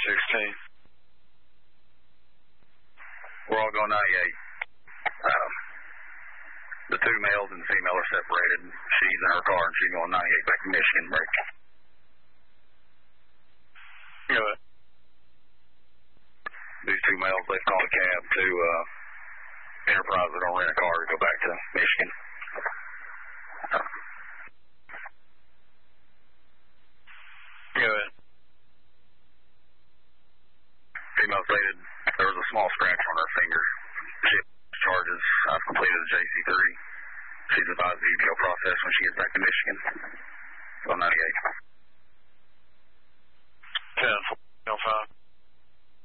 16. We're all going 98. The two males and the female are separated. She's in her car and she's going 98 back to Michigan. Break. Good. These two males, they've called a cab to Enterprise. They're going to rent a car to go back to Michigan. Good. Female stated there was a small scratch on her finger. She charges. I've completed the JC3. She's advised the EPO process when she gets back to Michigan.